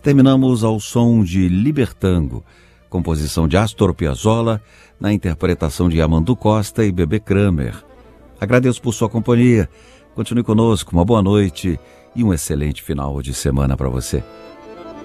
Terminamos ao som de Libertango, composição de Astor Piazzolla, na interpretação de Amando Costa e Bebê Kramer. Agradeço por sua companhia. Continue conosco, uma boa noite e um excelente final de semana para você.